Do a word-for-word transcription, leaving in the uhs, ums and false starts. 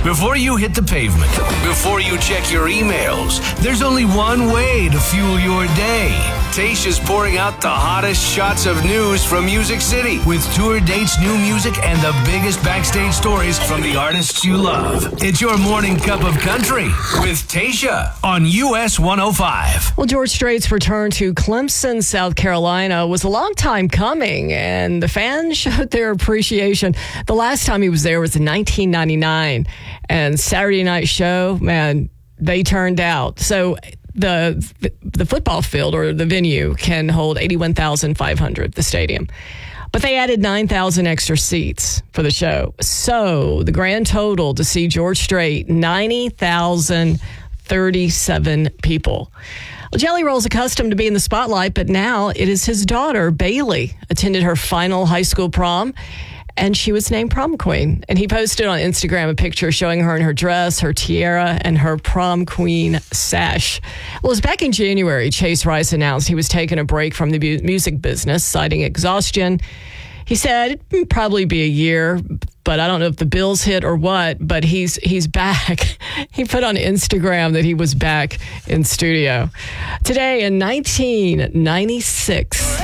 Before you hit the pavement, before you check your emails, there's only one way to fuel your day. Tayshia's pouring out the hottest shots of news from Music City with tour dates, new music, and the biggest backstage stories from the artists you love. It's your morning cup of country with Tayshia on U S one oh five. Well, George Strait's return to Clemson, South Carolina was a long time coming, and the fans showed their appreciation. The last time he was there was in nineteen ninety-nine, and Saturday Night Show, man, they turned out. So the the football field or the venue can hold eighty-one thousand five hundred, the stadium. But they added nine thousand extra seats for the show. So the grand total to see George Strait, ninety thousand thirty-seven people. Well, Jelly Roll's accustomed to being in the spotlight, but now it is his daughter, Bailey, attended her final high school prom, and she was named prom queen. And he posted on Instagram a picture showing her in her dress, her tiara, and her prom queen sash. Well, it was back in January, Chase Rice announced he was taking a break from the mu- music business, citing exhaustion. He said it'd probably be a year, but I don't know if the bills hit or what, but he's he's back. He put on Instagram that he was back in studio. Today in nineteen ninety-six,